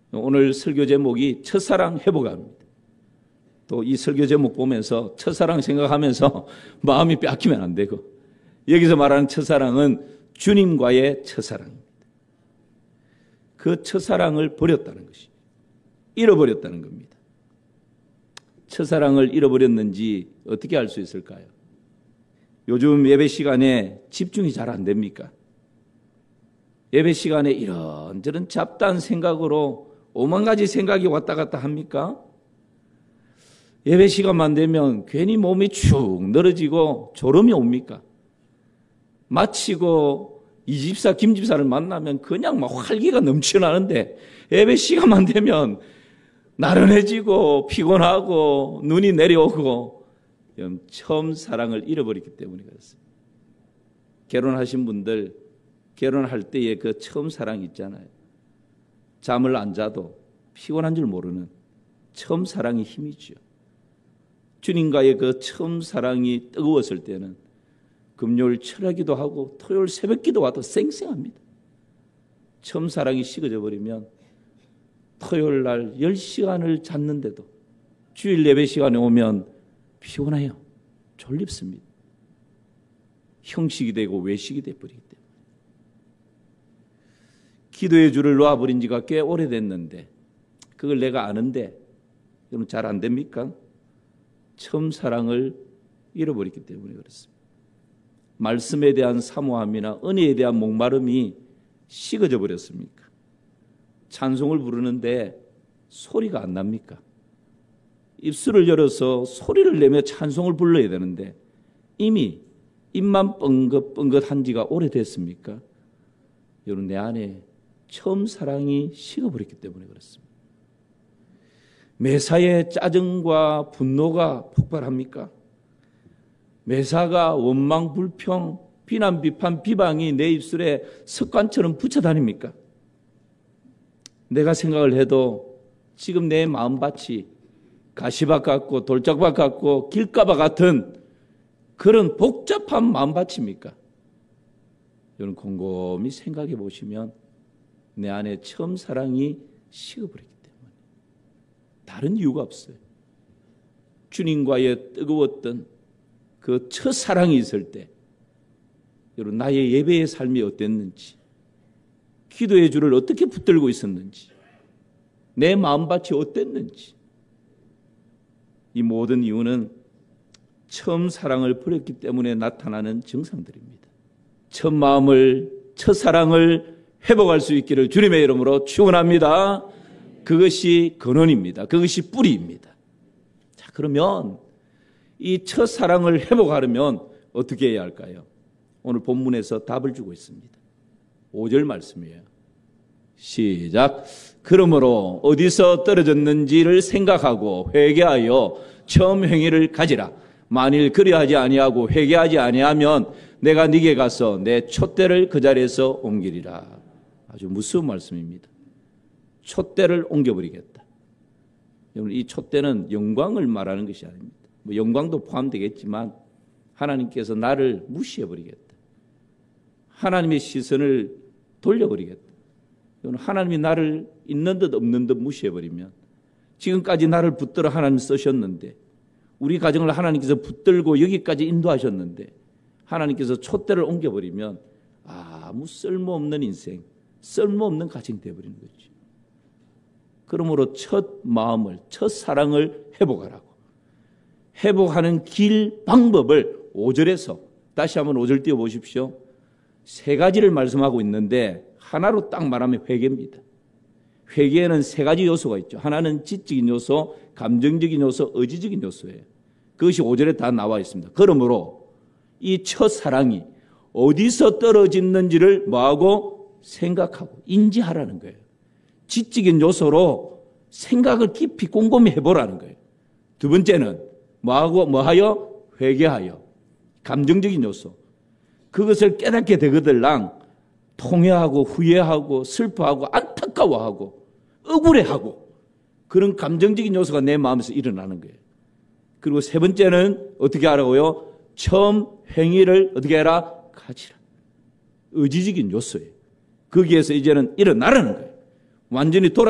오늘 설교 제목이 첫사랑 회복합니다. 또 이 설교 제목 보면서 첫사랑 생각하면서 마음이 뺏기면 안 되고, 여기서 말하는 첫사랑은 주님과의 첫사랑입니다. 그 첫사랑을 버렸다는 것이, 잃어버렸다는 겁니다. 첫사랑을 잃어버렸는지 어떻게 알 수 있을까요? 요즘 예배 시간에 집중이 잘 안 됩니까? 예배 시간에 이런저런 잡다한 생각으로 오만 가지 생각이 왔다 갔다 합니까? 예배 시간만 되면 괜히 몸이 축 늘어지고 졸음이 옵니까? 마치고 이 집사 김 집사를 만나면 그냥 막 활기가 넘쳐나는데 예배 시간만 되면 나른해지고 피곤하고 눈이 내려오고, 처음 사랑을 잃어버렸기 때문에 그렇습니다. 결혼하신 분들, 결혼할 때의 그 처음 사랑이 있잖아요. 잠을 안 자도 피곤한 줄 모르는 처음 사랑이 힘이죠. 주님과의 그 처음 사랑이 뜨거웠을 때는 금요일 철야기도 하고 토요일 새벽기도 와도 쌩쌩합니다. 처음 사랑이 식어져 버리면 토요일 날 10시간을 잤는데도 주일 예배 시간에 오면 피곤해요. 졸립습니다. 형식이 되고 외식이 돼버리기 때문에. 기도의 줄을 놓아버린 지가 꽤 오래됐는데 그걸 내가 아는데 여러분 잘 안 됩니까? 처음 사랑을 잃어버렸기 때문에 그렇습니다. 말씀에 대한 사모함이나 은혜에 대한 목마름이 식어져 버렸습니까? 찬송을 부르는데 소리가 안 납니까? 입술을 열어서 소리를 내며 찬송을 불러야 되는데 이미 입만 뻥긋뻥긋한 지가 오래됐습니까? 여러분, 내 안에 처음 사랑이 식어버렸기 때문에 그렇습니다. 매사에 짜증과 분노가 폭발합니까? 매사가 원망, 불평, 비난, 비판, 비방이 내 입술에 습관처럼 붙여다닙니까? 내가 생각을 해도 지금 내 마음밭이 가시밭 같고 돌짝밭 같고 길가밭 같은 그런 복잡한 마음밭입니까? 여러분, 곰곰이 생각해 보시면 내 안에 처음 사랑이 식어버렸기 때문에 다른 이유가 없어요. 주님과의 뜨거웠던 그 첫사랑이 있을 때 여러분, 나의 예배의 삶이 어땠는지, 기도의 줄을 어떻게 붙들고 있었는지, 내 마음밭이 어땠는지, 이 모든 이유는 처음 사랑을 버렸기 때문에 나타나는 증상들입니다. 첫 마음을, 첫 사랑을 회복할 수 있기를 주님의 이름으로 축원합니다. 그것이 근원입니다. 그것이 뿌리입니다. 자, 그러면 이 첫 사랑을 회복하려면 어떻게 해야 할까요? 오늘 본문에서 답을 주고 있습니다. 5절 말씀이에요. 시작. 그러므로 어디서 떨어졌는지를 생각하고 회개하여 처음 행위를 가지라. 만일 그리하지 아니하고 회개하지 아니하면 내가 네게 가서 내 촛대를 그 자리에서 옮기리라. 아주 무서운 말씀입니다. 촛대를 옮겨버리겠다. 여러분, 이 촛대는 영광을 말하는 것이 아닙니다. 뭐 영광도 포함되겠지만 하나님께서 나를 무시해버리겠다. 하나님의 시선을 돌려버리겠다. 하나님이 나를 있는 듯 없는 듯 무시해버리면, 지금까지 나를 붙들어 하나님 쓰셨는데, 우리 가정을 하나님께서 붙들고 여기까지 인도하셨는데 하나님께서 촛대를 옮겨버리면 아무 쓸모없는 인생, 쓸모없는 가정이 되어버리는 거죠. 그러므로 첫 마음을, 첫 사랑을 회복하라고. 회복하는 길, 방법을 5절에서 다시 한번 5절 띄워보십시오. 세 가지를 말씀하고 있는데 하나로 딱 말하면 회개입니다. 회개에는 세 가지 요소가 있죠. 하나는 지적인 요소, 감정적인 요소, 의지적인 요소예요. 그것이 5절에 다 나와 있습니다. 그러므로 이 첫사랑이 어디서 떨어졌는지를 뭐하고 생각하고 인지하라는 거예요. 지적인 요소로 생각을 깊이 꼼꼼히 해보라는 거예요. 두 번째는 뭐하여? 회개하여. 감정적인 요소. 그것을 깨닫게 되거들랑 통회하고 후회하고 슬퍼하고 안타까워하고 억울해하고 그런 감정적인 요소가 내 마음에서 일어나는 거예요. 그리고 세 번째는 어떻게 하라고요? 처음 행위를 어떻게 해라? 가지라. 의지적인 요소예요. 거기에서 이제는 일어나라는 거예요. 완전히